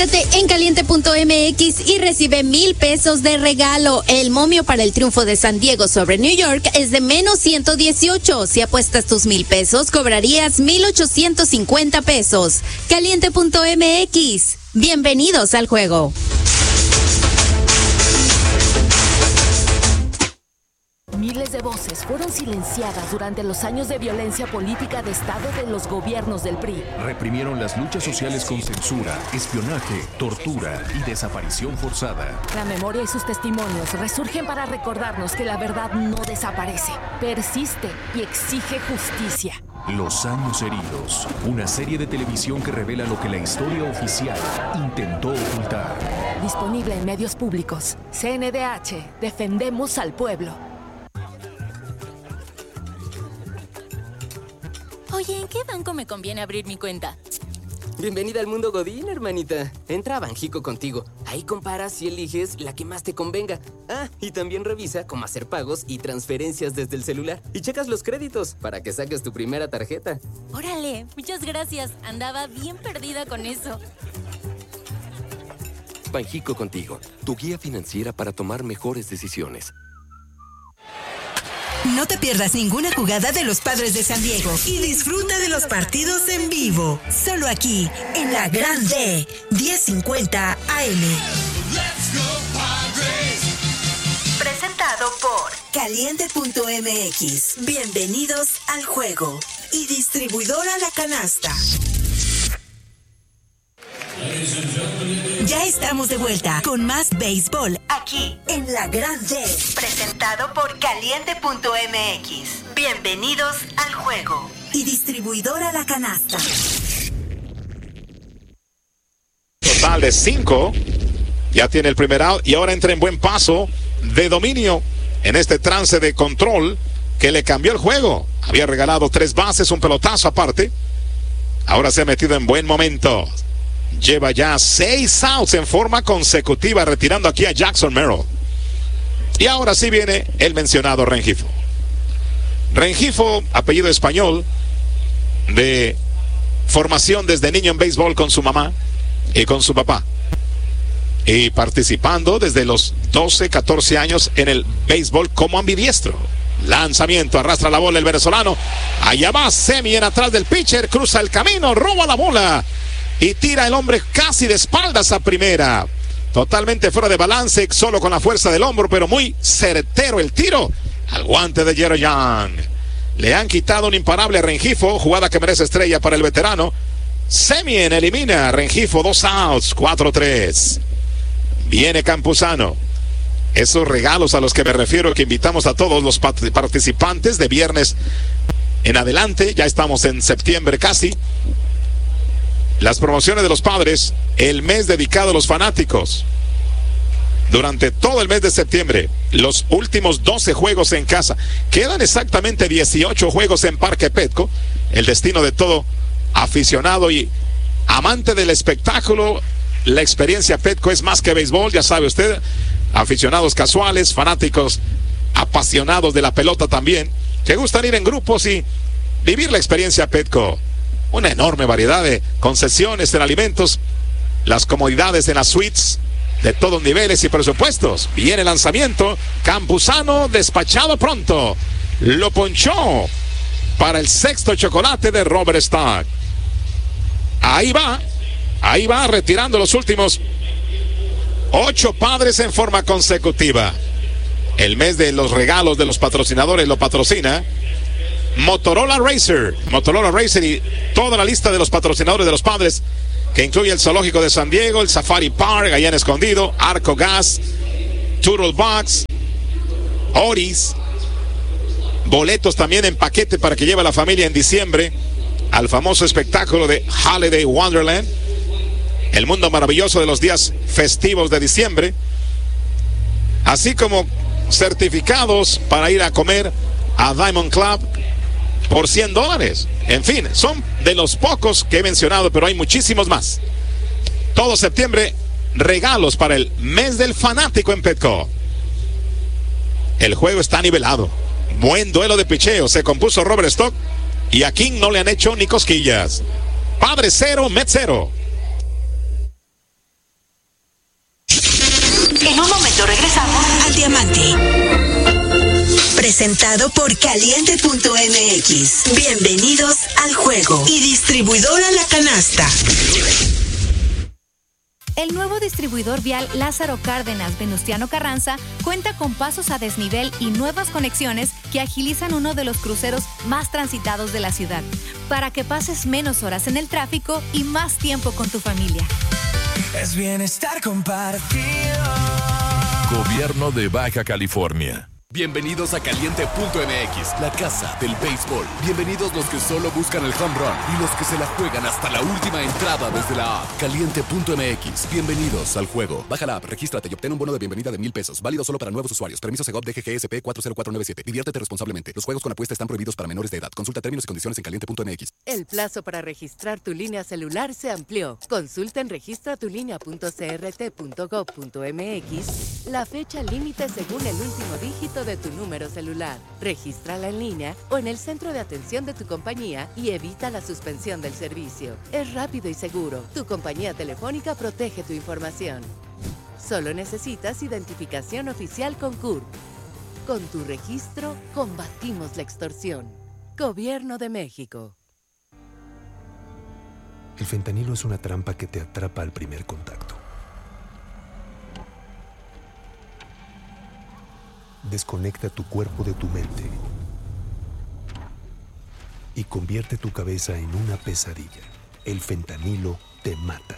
Regístrate en caliente.mx y recibe 1,000 pesos de regalo. El momio para el triunfo de San Diego sobre New York es de menos 118. Si apuestas tus 1,000 pesos, cobrarías 1,850 pesos. Caliente.mx. Bienvenidos al juego. Miles de voces fueron silenciadas durante los años de violencia política de Estado de los gobiernos del PRI. Reprimieron las luchas sociales con censura, espionaje, tortura y desaparición forzada. La memoria y sus testimonios resurgen para recordarnos que la verdad no desaparece, persiste y exige justicia. Los años heridos, una serie de televisión que revela lo que la historia oficial intentó ocultar. Disponible en medios públicos. CNDH, defendemos al pueblo. Oye, ¿en qué banco me conviene abrir mi cuenta? Bienvenida al mundo Godín, hermanita. Entra a Banjico contigo. Ahí comparas y eliges la que más te convenga. Ah, y también revisa cómo hacer pagos y transferencias desde el celular. Y checas los créditos para que saques tu primera tarjeta. Órale, muchas gracias. Andaba bien perdida con eso. Banjico contigo, tu guía financiera para tomar mejores decisiones. No te pierdas ninguna jugada de los Padres de San Diego y disfruta de los partidos en vivo. Solo aquí, en la Grande, 1050 AM. Presentado por Caliente.mx. Bienvenidos al juego. Y distribuidora La Canasta. Ya estamos de vuelta con más béisbol aquí en La Grande, presentado por Caliente.mx. Bienvenidos al juego. Y distribuidora La Canasta. Total de 5. Ya tiene el primer out y ahora entra en buen paso de dominio en este trance de control que le cambió el juego. Había regalado 3 bases, un pelotazo aparte. Ahora se ha metido en buen momento. Lleva ya 6 outs en forma consecutiva, retirando aquí a Jackson Merrill. Y ahora sí viene el mencionado Rengifo. Rengifo, apellido español, de formación desde niño en béisbol con su mamá y con su papá. Y participando desde los 12, 14 años en el béisbol como ambidiestro. Lanzamiento, arrastra la bola el venezolano. Allá va Semien atrás del pitcher, cruza el camino, roba la bola. Y tira el hombre casi de espaldas a primera. Totalmente fuera de balance, solo con la fuerza del hombro, pero muy certero el tiro al guante de Jerry Young. Le han quitado un imparable a Rengifo, jugada que merece estrella para el veterano. Semien elimina a Rengifo, 2 outs, 4-3. Viene Campuzano. Esos regalos a los que me refiero, que invitamos a todos los participantes de viernes en adelante. Ya estamos en septiembre casi. Las promociones de los Padres, el mes dedicado a los fanáticos. Durante todo el mes de septiembre, los últimos 12 juegos en casa. Quedan exactamente 18 juegos en Parque Petco. El destino de todo aficionado y amante del espectáculo. La experiencia Petco es más que béisbol, ya sabe usted. Aficionados casuales, fanáticos apasionados de la pelota también, que gustan ir en grupos y vivir la experiencia Petco. Una enorme variedad de concesiones en alimentos, las comodidades en las suites de todos niveles y presupuestos. Viene el lanzamiento, Campuzano despachado pronto, lo ponchó para el 6º chocolate de Robert Stark. Ahí va retirando los últimos 8 Padres en forma consecutiva. El mes de los regalos de los patrocinadores lo patrocina Motorola Racer y toda la lista de los patrocinadores de los Padres, que incluye el Zoológico de San Diego, el Safari Park allá en Escondido, Arco Gas, Turtle Box, Oris, boletos también en paquete para que lleve la familia en diciembre al famoso espectáculo de Holiday Wonderland, el mundo maravilloso de los días festivos de diciembre, así como certificados para ir a comer a Diamond Club por $100. En fin, son de los pocos que he mencionado, pero hay muchísimos más. Todo septiembre, regalos para el mes del fanático en Petco. El juego está nivelado. Buen duelo de picheo. Se compuso Robert Stock y a King no le han hecho ni cosquillas. Padres 0, Mets 0. En un momento regresamos al Diamante. Presentado por Caliente.mx. Bienvenidos al juego. Y distribuidora La Canasta. El nuevo distribuidor vial Lázaro Cárdenas Venustiano Carranza cuenta con pasos a desnivel y nuevas conexiones que agilizan uno de los cruceros más transitados de la ciudad, para que pases menos horas en el tráfico y más tiempo con tu familia. Es bienestar compartido. Gobierno de Baja California. Bienvenidos a Caliente.mx, la casa del béisbol. Bienvenidos los que solo buscan el home run y los que se la juegan hasta la última entrada desde la app. Caliente.mx, bienvenidos al juego. Baja la app, regístrate y obtén un bono de bienvenida de $1,000. Válido solo para nuevos usuarios. Permiso Segov DGGSP 40497. Diviértete responsablemente. Los juegos con apuesta están prohibidos para menores de edad. Consulta términos y condiciones en Caliente.mx. El plazo para registrar tu línea celular se amplió. Consulta en registratulínea.crt.gov.mx la fecha límite según el último dígito de tu número celular. Regístrala en línea o en el centro de atención de tu compañía y evita la suspensión del servicio. Es rápido y seguro. Tu compañía telefónica protege tu información. Solo necesitas identificación oficial con CURP. Con tu registro, combatimos la extorsión. Gobierno de México. El fentanilo es una trampa que te atrapa al primer contacto. Desconecta tu cuerpo de tu mente y convierte tu cabeza en una pesadilla. El fentanilo te mata.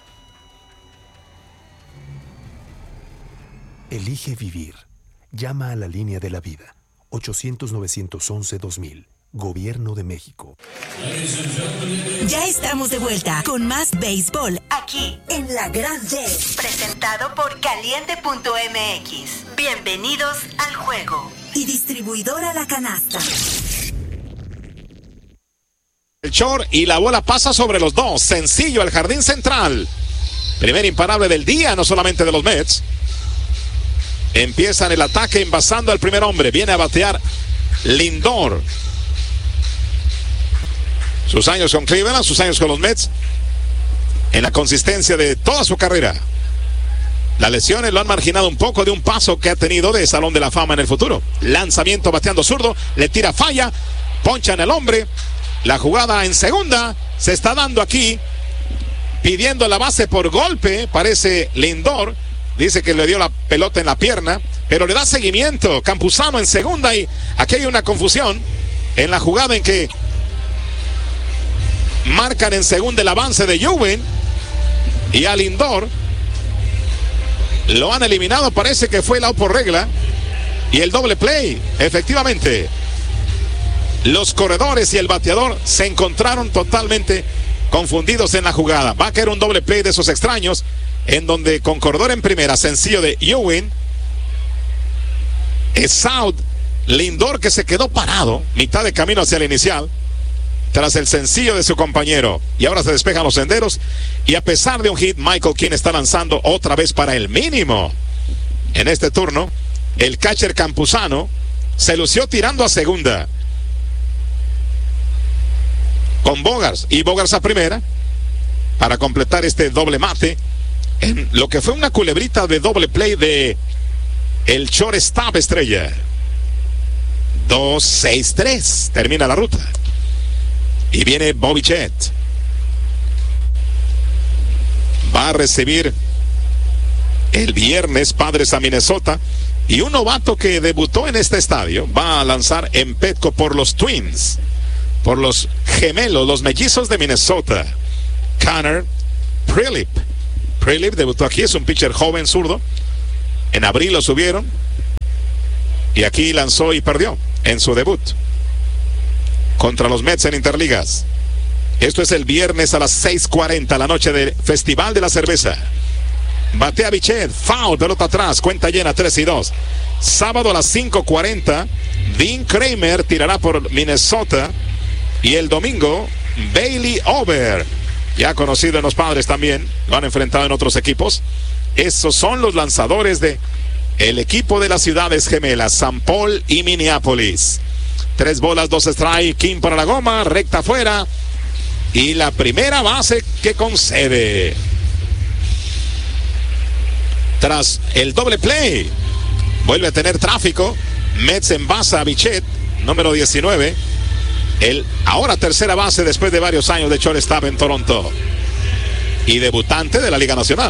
Elige vivir. Llama a la línea de la vida. 800-911-2000. Gobierno de México. Ya estamos de vuelta con más béisbol aquí en La Gran D. Presentado por Caliente.mx. Bienvenidos al juego. Y distribuidora La Canasta. El short y la bola pasa sobre los dos. Sencillo al jardín central. Primer imparable del día, no solamente de los Mets. Empiezan el ataque envasando al primer hombre. Viene a batear Lindor. Sus años con Cleveland, sus años con los Mets, en la consistencia de toda su carrera. Las lesiones lo han marginado un poco de un paso que ha tenido de Salón de la Fama en el futuro. Lanzamiento bateando zurdo, le tira falla, ponchan el hombre. La jugada en segunda se está dando aquí, pidiendo la base por golpe, parece Lindor. Dice que le dio la pelota en la pierna, pero le da seguimiento Campuzano en segunda y aquí hay una confusión en la jugada en que marcan en segunda el avance de Ewing y a Lindor lo han eliminado, parece que fue el out por regla y el doble play. Efectivamente, los corredores y el bateador se encontraron totalmente confundidos en la jugada. Va a caer un doble play de esos extraños en donde con corredor en primera, sencillo de Ewing, es out. Lindor que se quedó parado mitad de camino hacia el inicial tras el sencillo de su compañero, y ahora se despejan los senderos y a pesar de un hit, Michael King está lanzando otra vez para el mínimo en este turno. El catcher Campuzano se lució tirando a segunda con Bogaerts y Bogaerts a primera para completar este doble mate en lo que fue una culebrita de doble play de el shortstop estrella. 2-6-3 termina la ruta. Y viene Bobby Chet. Va a recibir el viernes Padres a Minnesota. Y un novato que debutó en este estadio va a lanzar en Petco por los Twins. Por los gemelos, los mellizos de Minnesota. Connor Prilip. Prilip debutó aquí, es un pitcher joven zurdo. En abril lo subieron. Y aquí lanzó y perdió en su debut contra los Mets en Interligas. Esto es el viernes a las 6:40, la noche del Festival de la Cerveza. Batea Bichette, foul, pelota atrás, cuenta llena, 3-2. Sábado a las 5:40, Dean Kramer tirará por Minnesota. Y el domingo, Bailey Over, ya conocido en los Padres también, lo han enfrentado en otros equipos. Esos son los lanzadores de el equipo de las ciudades gemelas, San Paul y Minneapolis. 3 bolas, 2 strike, King para la goma, recta afuera. Y la primera base que concede. tras el doble play. Vuelve a tener tráfico. Mets envasa a Bichette, número 19. El ahora tercera base después de varios años de shortstop en Toronto. Y debutante de la Liga Nacional.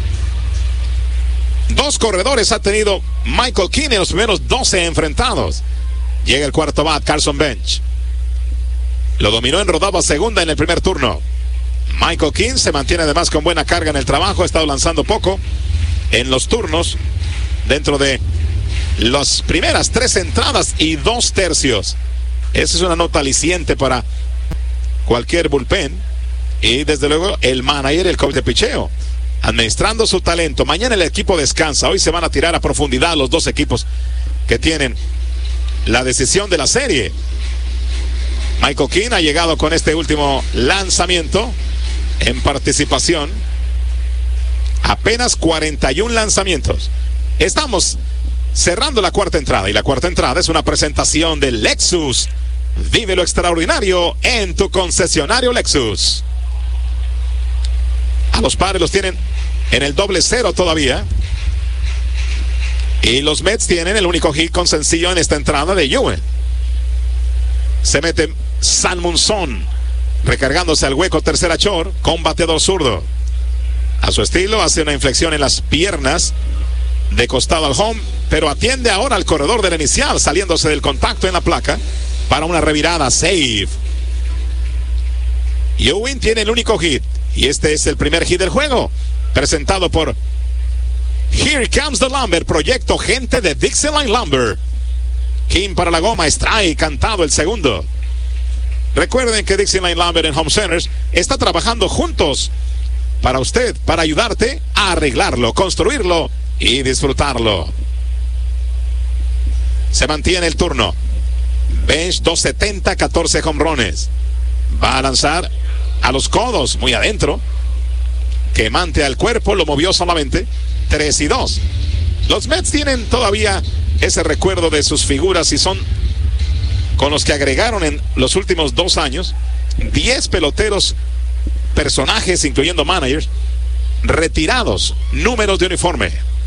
2 corredores ha tenido Michael King en los primeros 12 enfrentados. Llega el cuarto bat, Carson Bench. Lo dominó en rodado a segunda en el primer turno. Michael King se mantiene además con buena carga en el trabajo. Ha estado lanzando poco en los turnos dentro de las primeras 3 entradas y 2 tercios. Esa es una nota aliciente para cualquier bullpen. Y desde luego el manager, el coach de picheo, administrando su talento. Mañana el equipo descansa. Hoy se van a tirar a profundidad los 2 equipos que tienen la decisión de la serie. Michael King ha llegado con este último lanzamiento en participación. Apenas 41 lanzamientos. Estamos cerrando la cuarta entrada. Y la cuarta entrada es una presentación de Lexus. Vive lo extraordinario en tu concesionario Lexus. A los Padres los tienen en el 2-0 todavía. Y los Mets tienen el único hit con sencillo en esta entrada de Ewing. Se mete San Munson, recargándose al hueco tercera short con bateador zurdo. A su estilo hace una inflexión en las piernas de costado al home, pero atiende ahora al corredor de la inicial, saliéndose del contacto en la placa para una revirada, save. Ewing tiene el único hit y este es el primer hit del juego, presentado por Here Comes the Lumber, proyecto gente de Dixieland Lumber. King para la goma, strike, cantado el segundo. Recuerden que Dixieland Lumber en Home Centers está trabajando juntos para usted, para ayudarte a arreglarlo, construirlo y disfrutarlo. Se mantiene el turno. Bench 270, 14 jonrones. Va a lanzar a los codos, muy adentro. Quemante al cuerpo, lo movió solamente 3-2. Los Mets tienen todavía ese recuerdo de sus figuras y son con los que agregaron en los últimos 2 años 10 peloteros, personajes, incluyendo managers, retirados, números de uniforme.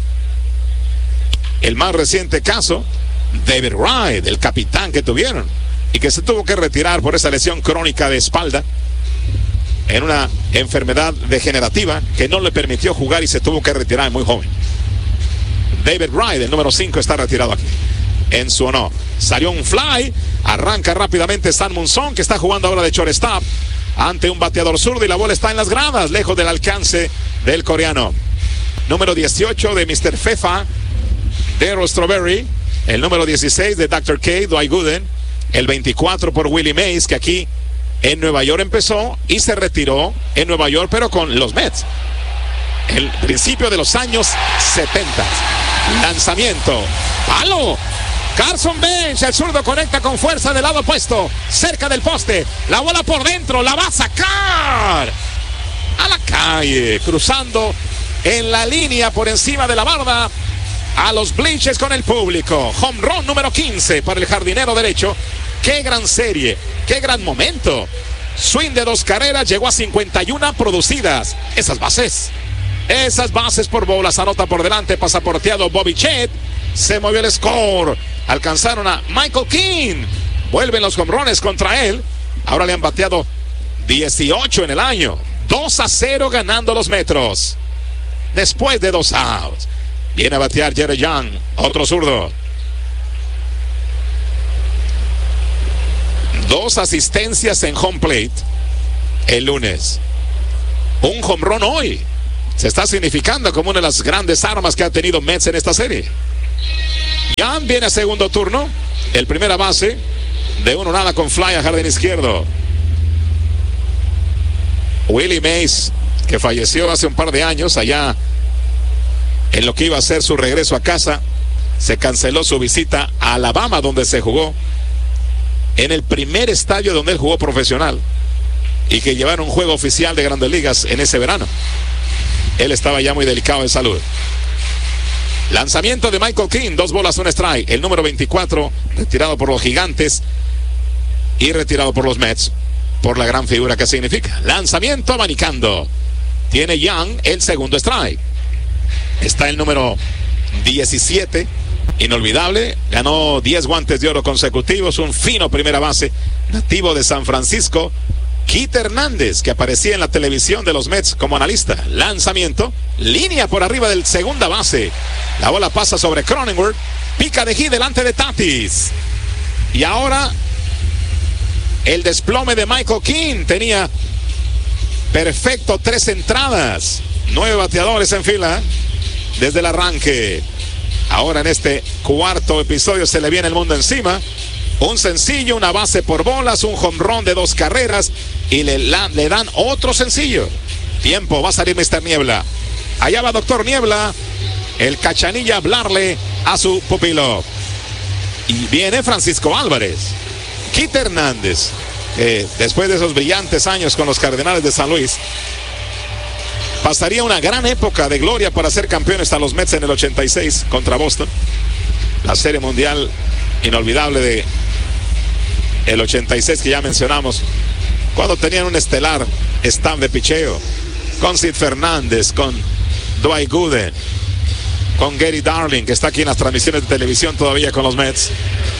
El más reciente caso, David Wright, el capitán que tuvieron y que se tuvo que retirar por esa lesión crónica de espalda en una enfermedad degenerativa que no le permitió jugar y se tuvo que retirar muy joven. David Wright, el número 5, está retirado aquí en su honor. Salió un fly, arranca rápidamente San Munson, que está jugando ahora de shortstop ante un bateador zurdo y la bola está en las gradas, lejos del alcance del coreano. Número 18 de Mr. Fefa, Darryl Strawberry. El número 16 de Dr. K, Dwight Gooden. El 24 por Willie Mays, que aquí en Nueva York empezó y se retiró en Nueva York, pero con los Mets. El principio de los años 70. Lanzamiento. ¡Palo! Carson Bench, el zurdo conecta con fuerza del lado opuesto, cerca del poste. La bola por dentro, la va a sacar a la calle, cruzando en la línea por encima de la barda a los bleachers con el público. Home run número 15 para el jardinero derecho. Qué gran serie, qué gran momento. Swing de 2 carreras, llegó a 51 producidas. Esas bases por bolas, anota por delante, pasaporteado Bobby Chet. Se movió el score. Alcanzaron a Michael King. Vuelven los jonrones contra él. Ahora le han bateado 18 en el año. 2-0 ganando los Metros. Después de 2 outs. Viene a batear Jerry Young, otro zurdo. 2 asistencias en home plate el lunes. Un home run hoy. Se está significando como una de las grandes armas que ha tenido Mets en esta serie. Young viene a segundo turno. El primera base de 1-0 con fly a jardín izquierdo. Willie Mays, que falleció hace un par de años allá en lo que iba a ser su regreso a casa, se canceló su visita a Alabama, donde se jugó en el primer estadio donde él jugó profesional y que llevaron un juego oficial de Grandes Ligas en ese verano. Él estaba ya muy delicado de salud. Lanzamiento de Michael King, 2 bolas, 1 strike. El número 24, retirado por los Gigantes y retirado por los Mets, por la gran figura que significa. Lanzamiento abanicando. Tiene Young el segundo strike. está el número 17, inolvidable, ganó 10 guantes de oro consecutivos, un fino primera base, nativo de San Francisco, Keith Hernández, que aparecía en la televisión de los Mets como analista. Lanzamiento, línea por arriba del segunda base, la bola pasa sobre Cronenworth, pica de hit delante de Tatis, y ahora el desplome de Michael King tenía perfecto 3 entradas, 9 bateadores en fila desde el arranque. Ahora en este cuarto episodio se le viene el mundo encima. Un sencillo, una base por bolas, un home run de 2 carreras y le dan otro sencillo. Tiempo, va a salir Mr. Niebla. Allá va Doctor Niebla, el cachanilla a hablarle a su pupilo. Y viene Francisco Álvarez. Keith Hernández, después de esos brillantes años con los Cardenales de San Luis, pasaría una gran época de gloria para ser campeones a los Mets en el 86 contra Boston. La Serie Mundial inolvidable de el 86 que ya mencionamos, cuando tenían un estelar staff de picheo, con Sid Fernández, con Dwight Gooden, con Gary Darling, que está aquí en las transmisiones de televisión todavía con los Mets.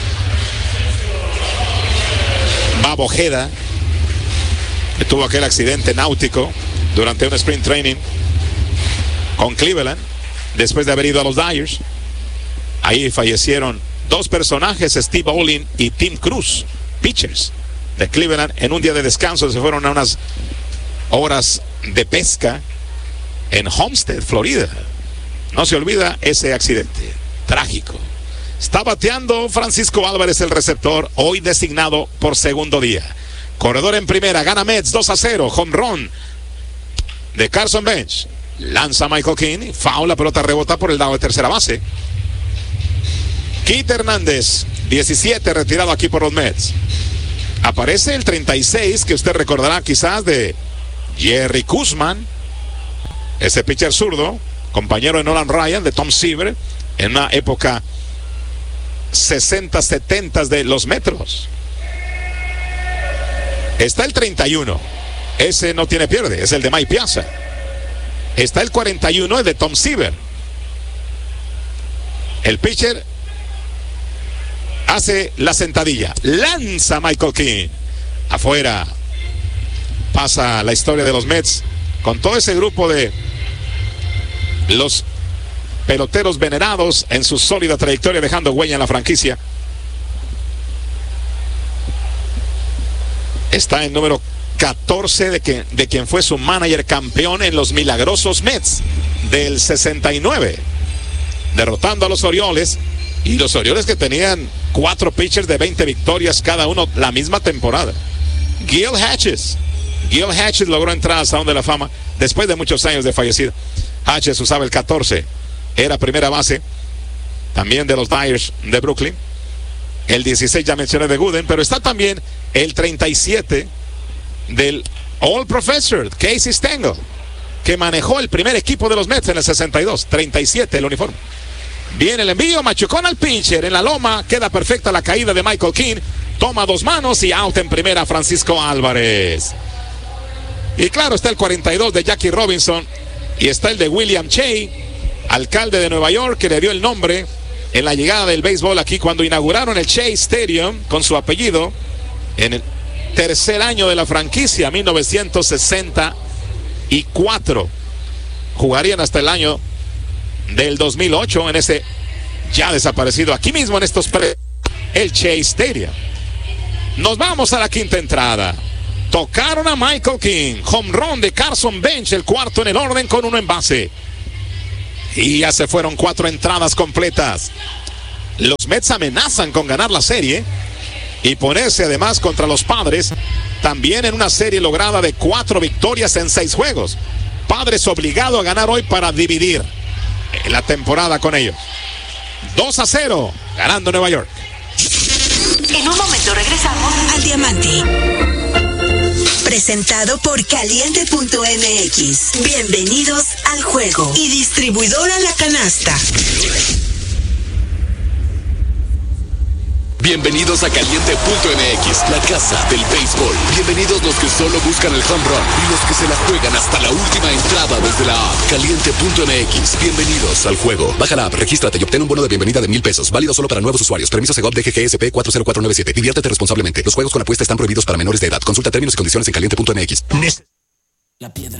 Bob Ojeda, que tuvo aquel accidente náutico durante un sprint training con Cleveland, después de haber ido a los Dyers. Ahí fallecieron 2 personajes, Steve Olin y Tim Cruz, pitchers de Cleveland. En un día de descanso se fueron a unas horas de pesca en Homestead, Florida. No se olvida ese accidente trágico. Está bateando Francisco Álvarez, el receptor, hoy designado por segundo día. Corredor en primera, gana Mets 2-0, home run de Carson Bench. Lanza Michael King, foul, la pelota rebota por el lado de tercera base. Keith Hernández, 17, retirado aquí por los Mets. Aparece el 36, que usted recordará quizás, de Jerry Koosman, ese pitcher zurdo, compañero de Nolan Ryan, de Tom Seaver, en una época 60-70 de los Metros. Está el 31, ese no tiene pierde, es el de Mike Piazza. Está el 41, el de Tom Seaver. El pitcher hace la sentadilla, lanza Michael King afuera. Pasa la historia de los Mets con todo ese grupo de los peloteros venerados en su sólida trayectoria, dejando huella en la franquicia. Está el número 14 de quien fue su manager campeón en los milagrosos Mets del 69, derrotando a los Orioles, y los Orioles que tenían 4 pitchers de 20 victorias cada uno la misma temporada. Gil Hatches logró entrar al Salón de la Fama después de muchos años de fallecido. Hatches usaba el 14, era primera base también de los Dyers de Brooklyn. El 16 ya mencioné de Gooden, pero está también el 37 del All Professor, Casey Stengel, que manejó el primer equipo de los Mets en el 62. 37 el uniforme. Viene el envío, machucón al pitcher en la loma, queda perfecta la caída de Michael King, toma 2 manos y out en primera Francisco Álvarez. Y claro, está el 42 de Jackie Robinson y está el de William Shea, alcalde de Nueva York, que le dio el nombre en la llegada del béisbol aquí cuando inauguraron el Shea Stadium con su apellido en el tercer año de la franquicia, 1964. Jugarían hasta el año del 2008 en ese ya desaparecido, aquí mismo en estos el Shea Stadium. Nos vamos a la quinta entrada. Tocaron a Michael King, home run de Carson Bench, el cuarto en el orden con 1 en base. Y ya se fueron 4 entradas completas. Los Mets amenazan con ganar la serie y ponerse además contra los Padres, también en una serie lograda de 4 victorias en 6 juegos. Padres obligado a ganar hoy para dividir la temporada con ellos. 2-0, ganando Nueva York. En un momento regresamos al Diamante. Presentado por Caliente.mx. Bienvenidos al juego. Y distribuidora La Canasta. Bienvenidos a Caliente.mx, la casa del béisbol. Bienvenidos los que solo buscan el home run y los que se la juegan hasta la última entrada desde la app. Caliente.mx, bienvenidos al juego. Baja la app, regístrate y obtén un bono de bienvenida de $1,000. Válido solo para nuevos usuarios. Permiso Segov DGGSP 40497. Diviértete responsablemente. Los juegos con apuesta están prohibidos para menores de edad. Consulta términos y condiciones en Caliente.mx. La piedra.